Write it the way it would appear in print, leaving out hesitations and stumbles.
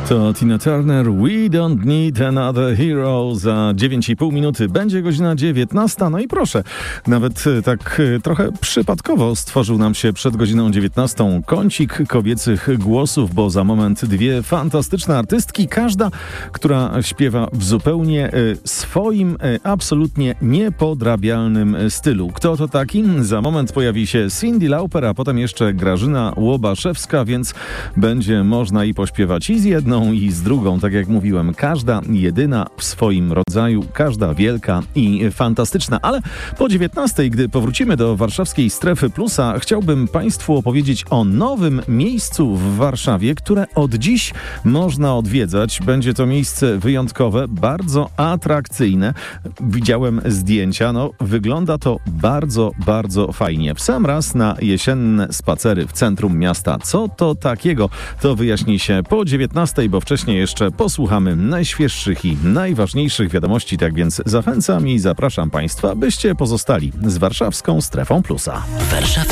To Tina Turner, We Don't Need Another Hero. Za 9,5 minuty będzie godzina 19. No i proszę, nawet tak trochę przypadkowo stworzył nam się przed godziną 19 kącik kobiecych głosów, bo za moment dwie fantastyczne artystki, każda, która śpiewa w zupełnie swoim, absolutnie niepodrabialnym stylu. Kto to taki? Za moment pojawi się Cyndi Lauper, a potem jeszcze Grażyna Łobaszewska, więc będzie można i pośpiewać i z jedną, i z drugą, tak jak mówiłem, każda jedyna w swoim rodzaju, każda wielka i fantastyczna. Ale po 19, gdy powrócimy do warszawskiej Strefy Plusa, chciałbym Państwu opowiedzieć o nowym miejscu w Warszawie, które od dziś można odwiedzać. Będzie to miejsce wyjątkowe, bardzo atrakcyjne. Widziałem zdjęcia, wygląda to bardzo, bardzo fajnie. W sam raz na jesienne spacery w centrum miasta. Co to takiego? To wyjaśni się po 19, bo wcześniej jeszcze posłuchamy najświeższych i najważniejszych wiadomości. Tak więc zachęcam i zapraszam Państwa, byście pozostali z warszawską Strefą Plusa.